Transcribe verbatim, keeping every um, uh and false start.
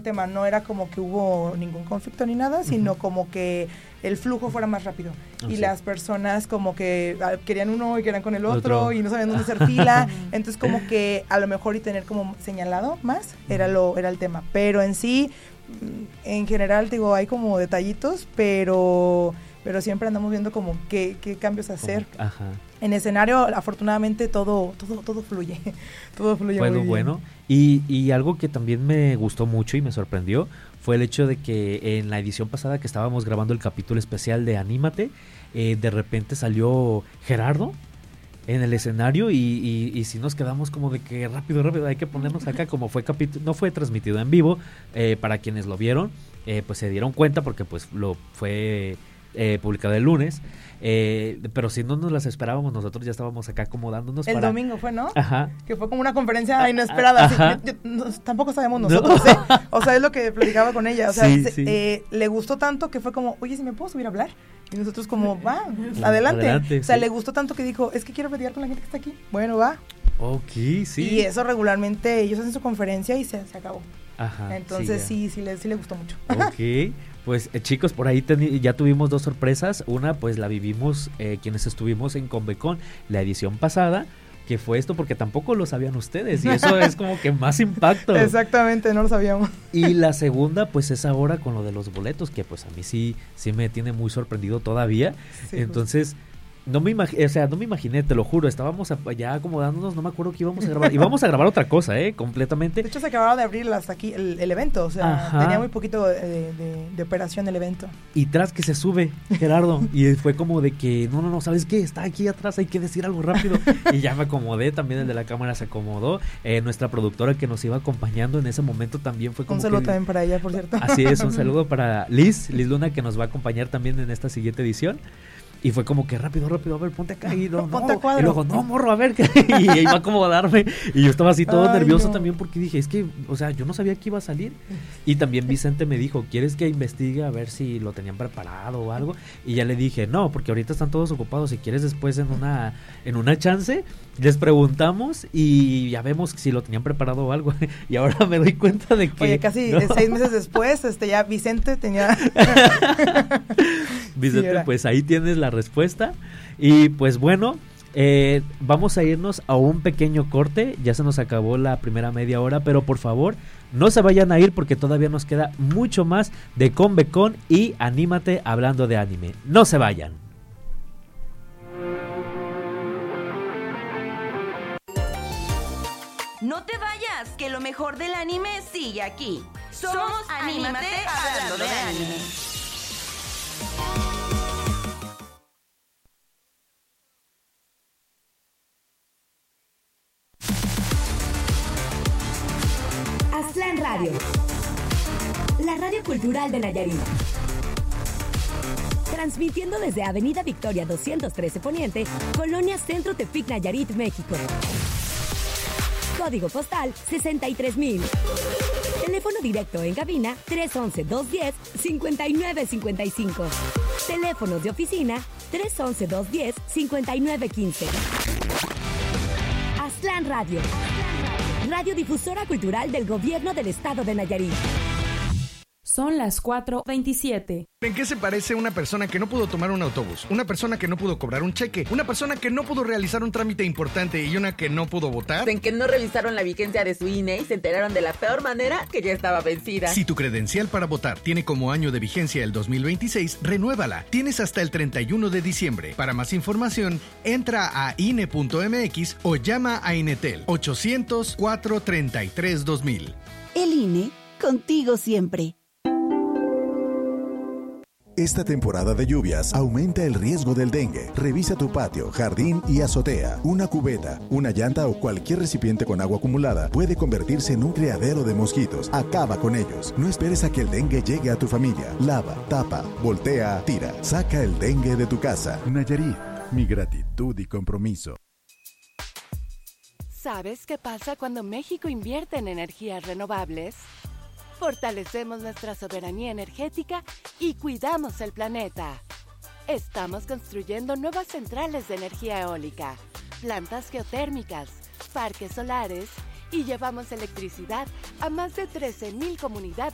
tema, no era como que hubo ningún conflicto ni nada, sino uh-huh. como que el flujo fuera más rápido. Oh, y sí. las personas como que querían uno y querían con el otro, otro. y no sabían dónde hacer fila. Entonces como que a lo mejor y tener como señalado más era lo era el tema. Pero en sí, en general, digo, hay como detallitos, pero... pero siempre andamos viendo como qué, qué cambios hacer. Ajá. En escenario, afortunadamente, todo todo todo fluye. todo fluye bueno, muy bien. Bueno, y, y algo que también me gustó mucho y me sorprendió fue el hecho de que en la edición pasada que estábamos grabando el capítulo especial de Anímate, eh, de repente salió Gerardo en el escenario y, y, y si nos quedamos como de que rápido, rápido, hay que ponernos acá, como fue capítulo, no fue transmitido en vivo, eh, para quienes lo vieron, eh, pues se dieron cuenta porque pues lo fue... Eh, publicado el lunes, eh, pero si no nos las esperábamos, nosotros ya estábamos acá acomodándonos. El para... domingo fue, ¿no? Ajá. Que fue como una conferencia inesperada. Así, yo, yo, no, tampoco sabíamos nosotros, no. ¿eh? O sea, es lo que platicaba con ella. O sea, sí, se, sí. Eh, le gustó tanto que fue como, oye, ¿si me puedo subir a hablar? Y nosotros como, va, adelante. adelante. O sea, sí. le gustó tanto que dijo, es que quiero platicar con la gente que está aquí. Bueno, va. Ok, sí. Y eso regularmente ellos hacen su conferencia y se, se acabó. Ajá. Entonces sí, sí, sí, le, sí le gustó mucho. Ok. Pues eh, chicos, por ahí ten- ya tuvimos dos sorpresas. Una pues la vivimos eh, quienes estuvimos en Convecon la edición pasada, que fue esto porque tampoco lo sabían ustedes y eso es como que más impacto. Exactamente, no lo sabíamos. Y la segunda pues es ahora con lo de los boletos, que pues a mí sí, sí me tiene muy sorprendido todavía. Sí, entonces... Pues. No me imaginé, o sea, no me imaginé, te lo juro, estábamos ya acomodándonos, no me acuerdo que íbamos a grabar, íbamos a grabar otra cosa, eh, completamente. De hecho se acababa de abrir hasta aquí el, el evento, o sea, Ajá. tenía muy poquito de, de, de operación el evento. Y tras que se sube, Gerardo, y fue como de que, no, no, no, ¿sabes qué? Está aquí atrás, hay que decir algo rápido. Y ya me acomodé, también el de la cámara se acomodó, eh, nuestra productora que nos iba acompañando en ese momento también fue como Un saludo que, también para ella, por cierto. Así es, un saludo para Liz, Liz Luna, que nos va a acompañar también en esta siguiente edición. Y fue como que rápido, rápido, a ver, ponte acá. Y, no, ponte no. a cuadro. Y luego, no, morro, a ver. Y iba a acomodarme. Y yo estaba así todo Ay, nervioso no. también porque dije, es que, o sea, yo no sabía que iba a salir. Y también Vicente me dijo, ¿quieres que investigue a ver si lo tenían preparado o algo? Y ya le dije, no, porque ahorita están todos ocupados. Si quieres después en una en una chance, les preguntamos y ya vemos si lo tenían preparado o algo. Y ahora me doy cuenta de que... Oye, casi ¿no? seis meses después, este ya Vicente tenía... Vicente, sí, pues ahí tienes la respuesta. Y pues bueno, eh, vamos a irnos a un pequeño corte. Ya se nos acabó la primera media hora, pero por favor no se vayan a ir porque todavía nos queda mucho más de Convecon y Anímate hablando de anime. No se vayan. No te vayas, que lo mejor del anime sigue aquí. Somos, Somos Anímate, Anímate hablando de anime. Aztlán Radio, la radio cultural de Nayarit. Transmitiendo desde Avenida Victoria doscientos trece Poniente, Colonia Centro Tepic, Nayarit, México. Código postal sesenta y tres mil. Teléfono directo en cabina tres once, dos diez, cincuenta y nueve cincuenta y cinco. Teléfonos de oficina tres once, dos diez, cincuenta y nueve quince. Aztlán Radio. Radiodifusora cultural del Gobierno del Estado de Nayarit. Son las cuatro veintisiete. ¿En qué se parece una persona que no pudo tomar un autobús? Una persona que no pudo cobrar un cheque, una persona que no pudo realizar un trámite importante y una que no pudo votar. En que no revisaron la vigencia de su I N E y se enteraron de la peor manera que ya estaba vencida. Si tu credencial para votar tiene como año de vigencia el dos mil veintiséis, renuévala. Tienes hasta el treinta y uno de diciembre. Para más información, entra a I N E punto M X o llama a Inetel ochocientos, cuatrocientos treinta y tres, dos mil. El I N E, contigo siempre. Esta temporada de lluvias aumenta el riesgo del dengue. Revisa tu patio, jardín y azotea. Una cubeta, una llanta o cualquier recipiente con agua acumulada puede convertirse en un criadero de mosquitos. Acaba con ellos. No esperes a que el dengue llegue a tu familia. Lava, tapa, voltea, tira. Saca el dengue de tu casa. Nayarit, mi gratitud y compromiso. ¿Sabes qué pasa cuando México invierte en energías renovables? Fortalecemos nuestra soberanía energética y cuidamos el planeta. Estamos construyendo nuevas centrales de energía eólica, plantas geotérmicas, parques solares y llevamos electricidad a más de trece mil comunidades